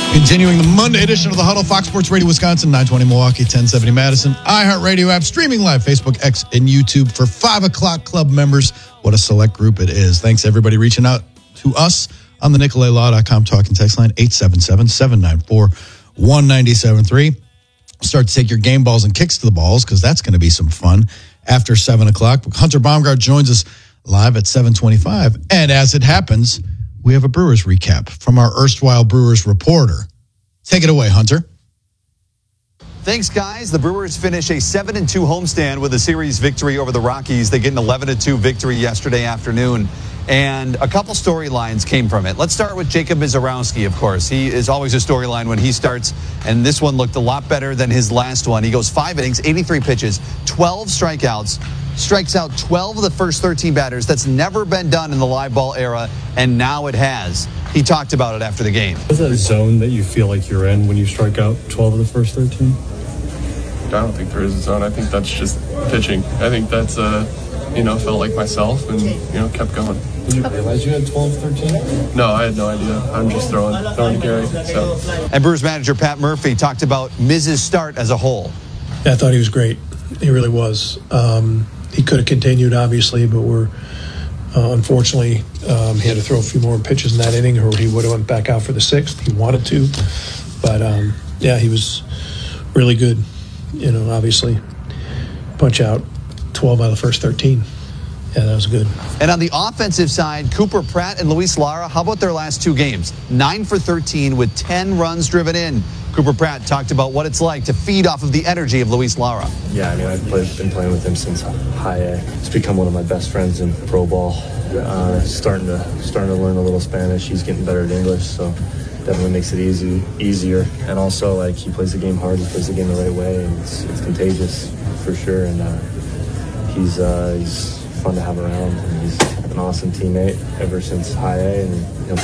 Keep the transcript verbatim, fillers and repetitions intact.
Continuing the Monday edition of the Huddle, Fox Sports Radio Wisconsin, nine twenty Milwaukee, ten seventy Madison, iHeartRadio app, streaming live, Facebook, X, and YouTube for five o'clock club members. What a select group it is. Thanks, everybody, reaching out to us on the Nicolay Law dot com talking text line, eight seven seven, seven nine four, one nine seven three. Start to take your game balls and kicks to the balls, because that's going to be some fun after seven o'clock. Hunter Baumgart joins us live at seven twenty-five. And as it happens, we have a Brewers recap from our erstwhile Brewers reporter. Take it away, Hunter. Thanks, guys. The Brewers finish a seven and two homestand with a series victory over the Rockies. They get an eleven to two victory yesterday afternoon, and a couple storylines came from it. Let's start with Jacob Misiorowski, of course. He is always a storyline when he starts, and this one looked a lot better than his last one. He goes five innings, eighty-three pitches, twelve strikeouts, strikes out twelve of the first thirteen batters. That's never been done in the live ball era, and now it has. He talked about it after the game. Is that a zone that you feel like you're in when you strike out twelve of the first thirteen? I don't think there is a zone. I think that's just pitching. I think that's, uh, you know, felt like myself and, you know, kept going. Did you realize you had twelve, thirteen? No, I had no idea. I'm just throwing, throwing to Gary. So. And Brewers manager Pat Murphy talked about Miz's start as a whole. Yeah, I thought he was great. He really was. Um, he could have continued, obviously, but we're uh, unfortunately um, he had to throw a few more pitches in that inning, or he would have went back out for the sixth. He wanted to, but um, yeah, he was really good. You know, obviously, punch out twelve out of the first thirteen. Yeah, that was good. And on the offensive side, Cooper Pratt and Luis Lara, how about their last two games? nine for thirteen with ten runs driven in. Cooper Pratt talked about what it's like to feed off of the energy of Luis Lara. Yeah, I mean, I've played, been playing with him since high A. He's become one of my best friends in pro ball. Uh, starting to starting to learn a little Spanish. He's getting better at English, so definitely makes it easy easier. And also, like, he plays the game hard. He plays the game the right way, and it's, it's contagious for sure. And uh, he's uh, he's fun to have around. And he's an awesome teammate ever since high A, and he'll